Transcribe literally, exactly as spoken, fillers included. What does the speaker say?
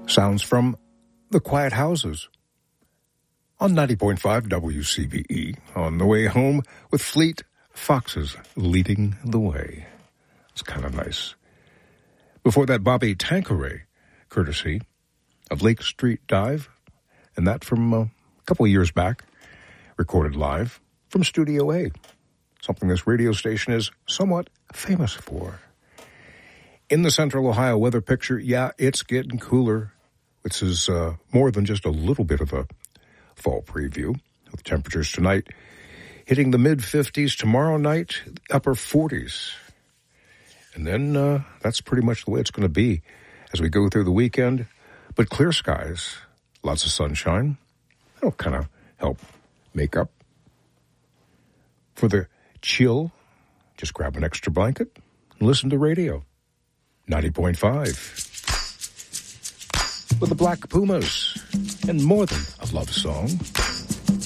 Sounds from the Quiet Houses on ninety point five W C B E, on the way home with Fleet Foxes leading the way. It's kind of nice. Before that, Bobby Tanqueray, courtesy of Lake Street Dive, and that from a couple of years back, recorded live from Studio A, something this radio station is somewhat famous for. In the Central Ohio weather picture, yeah, it's getting cooler. This is uh, more than just a little bit of a fall preview, with temperatures tonight hitting the mid-fifties, tomorrow night, upper forties. And then uh, that's pretty much the way it's going to be as we go through the weekend. But clear skies, lots of sunshine. That'll kind of help make up for the chill. Just grab an extra blanket and listen to radio. ninety point five. With the Black Pumas and More Than a Love Song.